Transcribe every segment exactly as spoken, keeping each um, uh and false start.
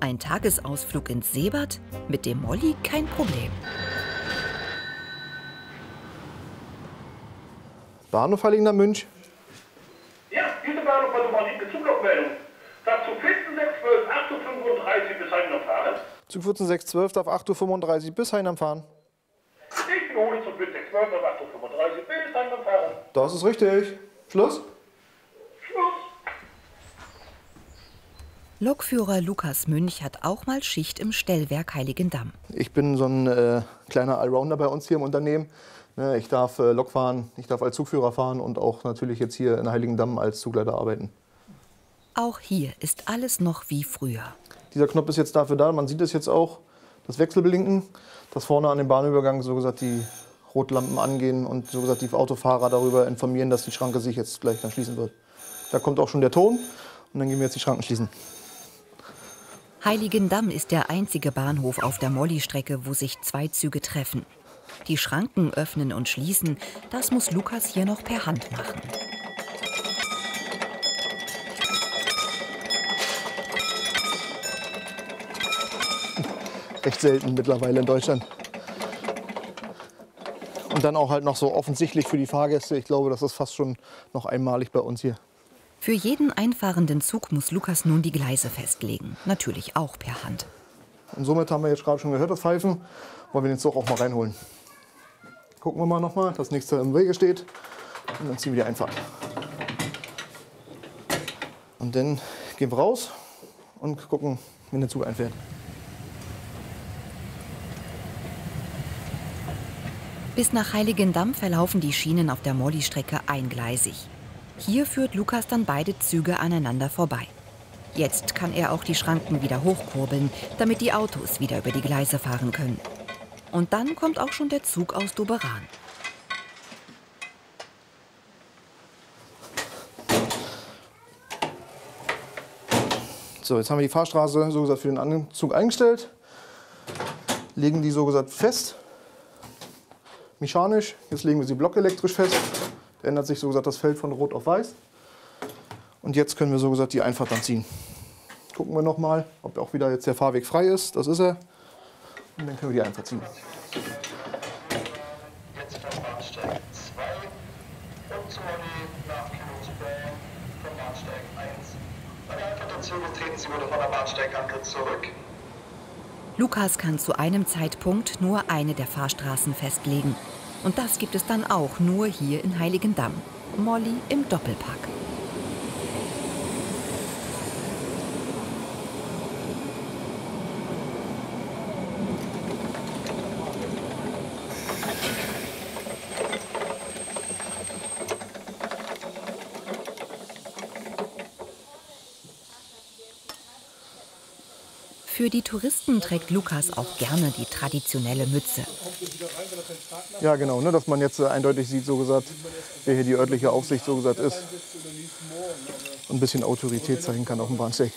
Ein Tagesausflug ins Seebad? Mit dem Molly kein Problem. Bahnhof Heiligenamm Münch. Ja, diese Bahnhof hat mal die Zuglaufmeldung. Darf Zug vierzehn sechs zwölf, acht Uhr fünfunddreißig bis Heiligenamm fahren. Zug vierzehn sechs zwölf darf acht Uhr fünfunddreißig bis Heiligenamm fahren. Ich wiederhole, Zug vierzehn sechs zwölf darf acht Uhr fünfunddreißig bis Heiligenamm fahren. Das ist richtig. Schluss? Schluss. Lokführer Lukas Münch hat auch mal Schicht im Stellwerk Heiligendamm. Ich bin so ein äh, kleiner Allrounder bei uns hier im Unternehmen. Ne, ich darf äh, Lok fahren, ich darf als Zugführer fahren und auch natürlich jetzt hier in Heiligendamm als Zugleiter arbeiten. Auch hier ist alles noch wie früher. Dieser Knopf ist jetzt dafür da, man sieht es jetzt auch, das Wechselblinken, dass vorne an dem Bahnübergang so gesagt die Rotlampen angehen und so gesagt die Autofahrer darüber informieren, dass die Schranke sich jetzt gleich dann schließen wird. Da kommt auch schon der Ton und dann gehen wir jetzt die Schranken schließen. Heiligendamm ist der einzige Bahnhof auf der Molly-Strecke, wo sich zwei Züge treffen. Die Schranken öffnen und schließen, das muss Lukas hier noch per Hand machen. Recht selten mittlerweile in Deutschland. Und dann auch halt noch so offensichtlich für die Fahrgäste. Ich glaube, das ist fast schon noch einmalig bei uns hier. Für jeden einfahrenden Zug muss Lukas nun die Gleise festlegen. Natürlich auch per Hand. Und somit haben wir jetzt gerade schon gehört, das Pfeifen. Wollen wir den Zug auch mal reinholen. Gucken wir mal noch mal, das nächste im Wege steht. Und dann ziehen wir die Einfahrt. Und dann gehen wir raus und gucken, wenn der Zug einfährt. Bis nach Heiligendamm verlaufen die Schienen auf der Molly-Strecke eingleisig. Hier führt Lukas dann beide Züge aneinander vorbei. Jetzt kann er auch die Schranken wieder hochkurbeln, damit die Autos wieder über die Gleise fahren können. Und dann kommt auch schon der Zug aus Doberan. So, jetzt haben wir die Fahrstraße so gesagt für den anderen Zug eingestellt. Legen die so gesagt fest. Mechanisch. Jetzt legen wir sie blockelektrisch fest. Da ändert sich so gesagt das Feld von rot auf weiß. Und jetzt können wir so gesagt die Einfahrt dann ziehen. Gucken wir noch mal, ob auch wieder jetzt der Fahrweg frei ist. Das ist er. Und dann können wir die Einfahrt ziehen. Jetzt von Bahnsteig zwei und zur nach Kilometer von Bahnsteig eins. Bei der Einfahrt der Züge treten Sie wieder von der Bahnsteigkante zurück. Lukas kann zu einem Zeitpunkt nur eine der Fahrstraßen festlegen. Und das gibt es dann auch nur hier in Heiligendamm. Molly im Doppelpack. Für die Touristen trägt Lukas auch gerne die traditionelle Mütze. Ja, genau, ne, dass man jetzt äh, eindeutig sieht, so gesagt, wer hier die örtliche Aufsicht so gesagt ist. Und ein bisschen Autorität zeigen kann auf dem Bahnsteig.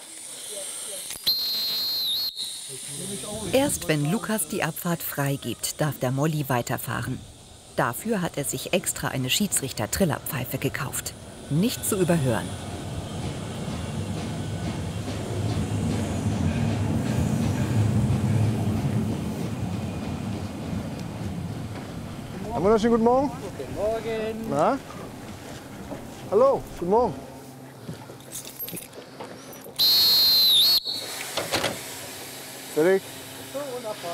Erst wenn Lukas die Abfahrt freigibt, darf der Molly weiterfahren. Dafür hat er sich extra eine Schiedsrichter-Trillerpfeife gekauft. Nicht zu überhören. Einen wunderschönen guten Morgen. Guten Morgen. Na? Hallo, guten Morgen. Fertig?